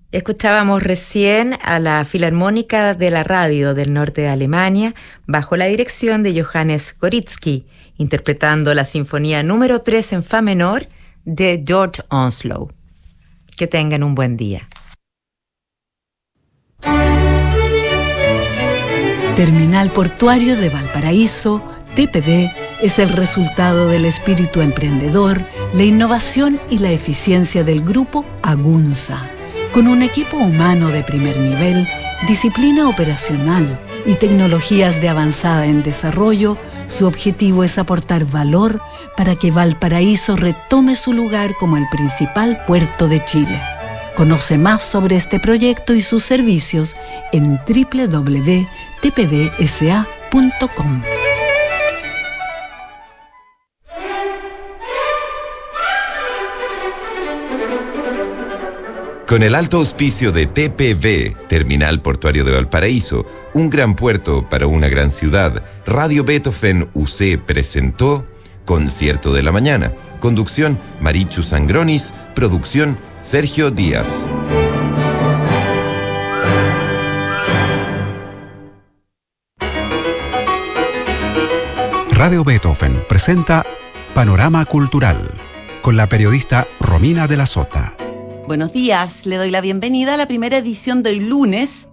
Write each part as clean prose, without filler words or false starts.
Escuchábamos recién a la Filarmónica de la Radio del Norte de Alemania bajo la dirección de Johannes Gorizki, interpretando la Sinfonía número 3 en Fa menor de George Onslow. Que tengan un buen día. Terminal Portuario de Valparaíso, TPV, es el resultado del espíritu emprendedor, la innovación y la eficiencia del grupo Agunza. Con un equipo humano de primer nivel, disciplina operacional y tecnologías de avanzada en desarrollo, su objetivo es aportar valor para que Valparaíso retome su lugar como el principal puerto de Chile. Conoce más sobre este proyecto y sus servicios en www.tpvsa.com. Con el alto auspicio de TPV, Terminal Portuario de Valparaíso, un gran puerto para una gran ciudad, Radio Beethoven UC presentó Concierto de la Mañana. Conducción, Marichu Sangronis. Producción, Sergio Díaz. Radio Beethoven presenta Panorama Cultural con la periodista Romina de la Sota. Buenos días, le doy la bienvenida a la primera edición de hoy lunes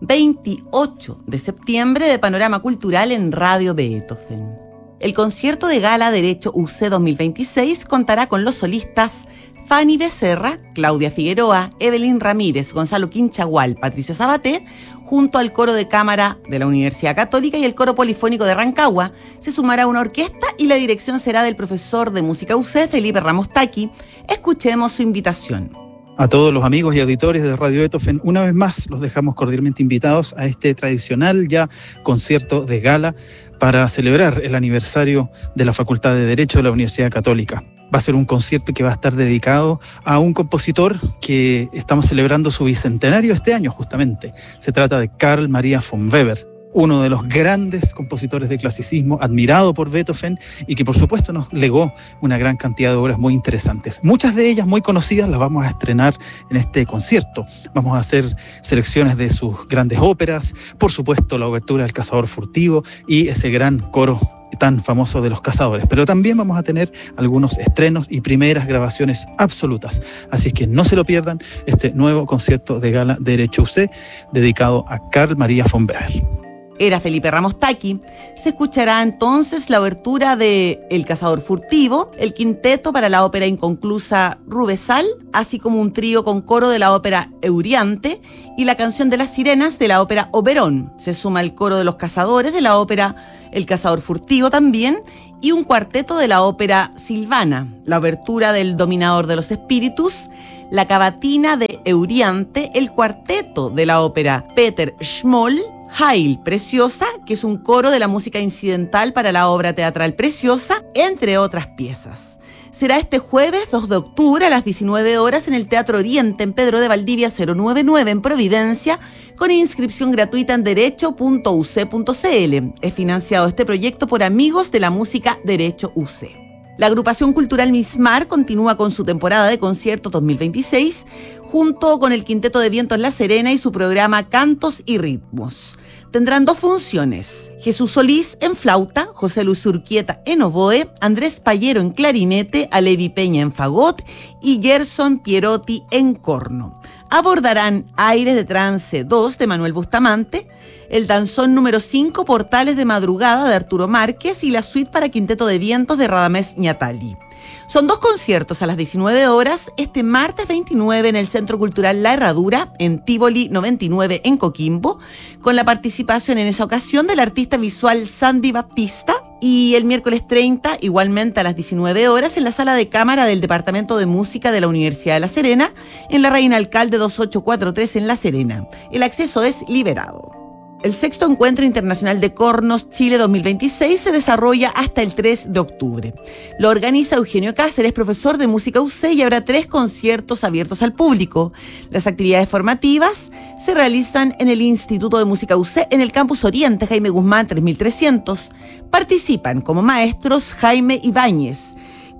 28 de septiembre de Panorama Cultural en Radio Beethoven. El concierto de gala Derecho UC 2026 contará con los solistas Fanny Becerra, Claudia Figueroa, Evelyn Ramírez, Gonzalo Quinchagual, Patricio Sabaté, junto al coro de cámara de la Universidad Católica y el coro polifónico de Rancagua. Se sumará una orquesta y la dirección será del profesor de música UC, Felipe Ramos Taqui. Escuchemos su invitación. A todos los amigos y auditores de Radio Beethoven, una vez más los dejamos cordialmente invitados a este tradicional ya concierto de gala para celebrar el aniversario de la Facultad de Derecho de la Universidad Católica. Va a ser un concierto que va a estar dedicado a un compositor que estamos celebrando su bicentenario este año justamente. Se trata de Carl Maria von Weber, uno de los grandes compositores de clasicismo, admirado por Beethoven y que por supuesto nos legó una gran cantidad de obras muy interesantes. Muchas de ellas muy conocidas las vamos a estrenar en este concierto. Vamos a hacer selecciones de sus grandes óperas, por supuesto la obertura del Cazador Furtivo y ese gran coro tan famoso de los cazadores, pero también vamos a tener algunos estrenos y primeras grabaciones absolutas, así es que no se lo pierdan este nuevo concierto de gala Derecho UC dedicado a Carl Maria von Weber. Era Felipe Ramos Taqui. Se escuchará entonces la obertura de El Cazador Furtivo, el quinteto para la ópera inconclusa Rubesal, así como un trío con coro de la ópera Euriante y la canción de las sirenas de la ópera Oberón. Se suma el coro de los cazadores de la ópera El Cazador Furtivo también y un cuarteto de la ópera Silvana, la obertura del Dominador de los Espíritus, la cavatina de Euriante, el cuarteto de la ópera Peter Schmoll, Heil Preciosa, que es un coro de la música incidental para la obra teatral Preciosa, entre otras piezas. Será este jueves 2 de octubre a las 19 horas en el Teatro Oriente en Pedro de Valdivia 099 en Providencia, con inscripción gratuita en derecho.uc.cl. Es financiado este proyecto por Amigos de la Música Derecho UC. La agrupación cultural Mismar continúa con su temporada de conciertos 2026 junto con el Quinteto de Vientos La Serena y su programa Cantos y Ritmos. Tendrán 2 funciones: Jesús Solís en flauta, José Luis Urquieta en oboe, Andrés Payero en clarinete, Alevi Peña en fagot y Gerson Pierotti en corno. Abordarán Aires de Trance 2 de Manuel Bustamante, el danzón número 5 Portales de Madrugada de Arturo Márquez y la suite para Quinteto de Vientos de Radamés Ñatali. Son 2 conciertos a las 19 horas este martes 29 en el Centro Cultural La Herradura, en Tívoli 99 en Coquimbo, con la participación en esa ocasión del artista visual Sandy Baptista, y el miércoles 30, igualmente a las 19 horas, en la Sala de Cámara del Departamento de Música de la Universidad de La Serena, en la Reina Alcalde 2843 en La Serena. El acceso es liberado. El 6º Encuentro Internacional de Cornos Chile 2026 se desarrolla hasta el 3 de octubre. Lo organiza Eugenio Cáceres, profesor de música UC, y habrá 3 conciertos abiertos al público. Las actividades formativas se realizan en el Instituto de Música UC en el Campus Oriente, Jaime Guzmán 3300. Participan como maestros Jaime Ibáñez,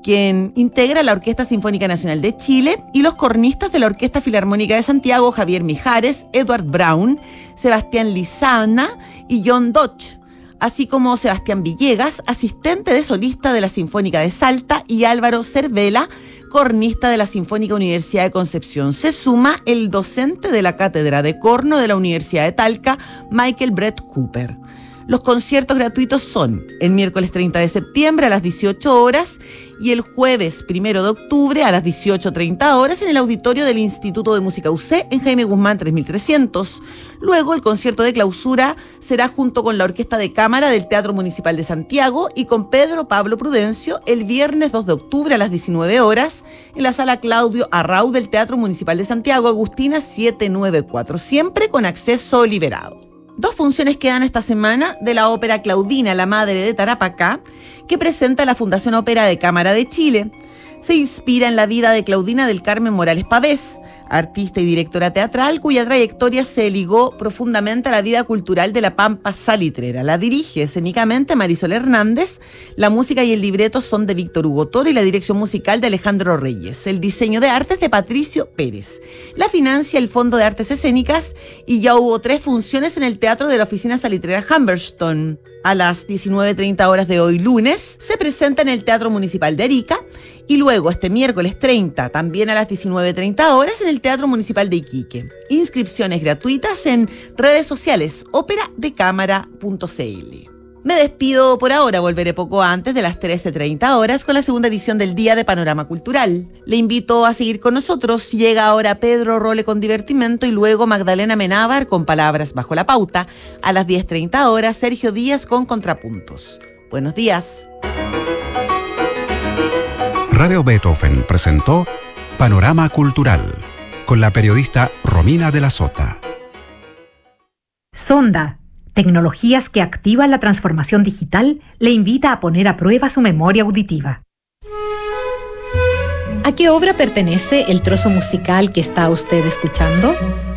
quien integra la Orquesta Sinfónica Nacional de Chile, y los cornistas de la Orquesta Filarmónica de Santiago, Javier Mijares, Edward Brown, Sebastián Lizana y John Dodge, así como Sebastián Villegas, asistente de solista de la Sinfónica de Salta, y Álvaro Cervela, cornista de la Sinfónica Universidad de Concepción. Se suma el docente de la Cátedra de Corno de la Universidad de Talca, Michael Brett Cooper. Los conciertos gratuitos son el miércoles 30 de septiembre a las 18 horas y el jueves 1 de octubre a las 18:30 horas en el auditorio del Instituto de Música UC en Jaime Guzmán 3300. Luego el concierto de clausura será junto con la Orquesta de Cámara del Teatro Municipal de Santiago y con Pedro Pablo Prudencio el viernes 2 de octubre a las 19 horas en la Sala Claudio Arrau del Teatro Municipal de Santiago, Agustina 794, siempre con acceso liberado. 2 funciones quedan esta semana de la ópera Claudina, la madre de Tarapacá, que presenta la Fundación Ópera de Cámara de Chile. Se inspira en la vida de Claudina del Carmen Morales Pavés, artista y directora teatral cuya trayectoria se ligó profundamente a la vida cultural de la Pampa salitrera. La dirige escénicamente Marisol Hernández, la música y el libreto son de Víctor Hugo Toro y la dirección musical de Alejandro Reyes. El diseño de arte es de Patricio Pérez. La financia el Fondo de Artes Escénicas y ya hubo 3 funciones en el Teatro de la Oficina Salitrera Humberston. A las 19:30 horas de hoy lunes se presenta en el Teatro Municipal de Arica y luego este miércoles 30 también a las 19:30 horas en el Teatro Municipal de Iquique. Inscripciones gratuitas en redes sociales operadecámara.cl. Me despido por ahora, volveré poco antes de las 13:30 horas con la segunda edición del Día de Panorama Cultural. Le invito a seguir con nosotros. Llega ahora Pedro Role con Divertimento y luego Magdalena Menábar con Palabras bajo la pauta. A las 10:30 horas Sergio Díaz con Contrapuntos. Buenos días. Radio Beethoven presentó Panorama Cultural con la periodista Romina de la Sota. Sonda, tecnologías que activan la transformación digital, le invita a poner a prueba su memoria auditiva. ¿A qué obra pertenece el trozo musical que está usted escuchando?